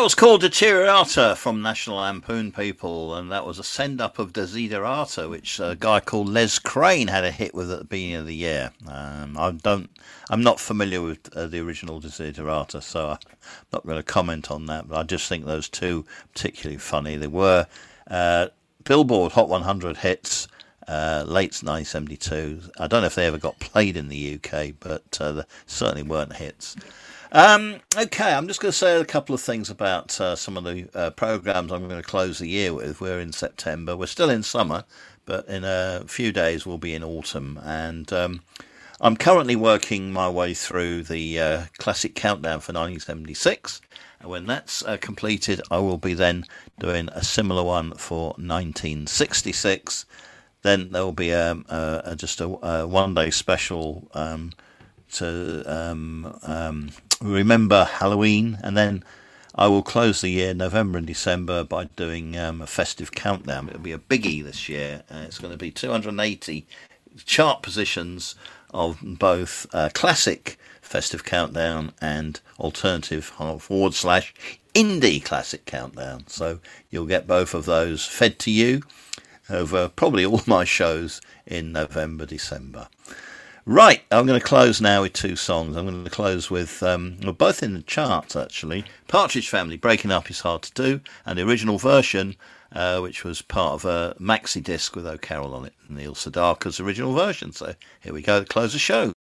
was called Deteriorata from National Lampoon, people, and that was a send-up of Desiderata, which a guy called Les Crane had a hit with at the beginning of the year. I'm not familiar with the original Desiderata, so I'm not going to comment on that, but I just think those two particularly funny. They were Billboard Hot 100 hits, late 1972. I don't know if they ever got played in the UK, but they certainly weren't hits. Okay, I'm just going to say a couple of things about some of the programmes I'm going to close the year with. We're in September. We're still in summer, but in a few days we'll be in autumn. And I'm currently working my way through the Classic Countdown for 1976. And when that's completed, I will be then doing a similar one for 1966. Then there will be just a one-day special to remember Halloween, and then I will close the year November and December by doing a festive countdown. It'll be a biggie this year. It's going to be 280 chart positions of both classic festive countdown and alternative / indie classic countdown. So you'll get both of those fed to you over probably all my shows in November, December. Right, I'm going to close now with two songs. I'm going to close with, both in the charts actually, Partridge Family, Breaking Up Is Hard to Do, and the original version, which was part of a maxi disc with O'Carroll on it, Neil Sedaka's original version. So here we go to close the show.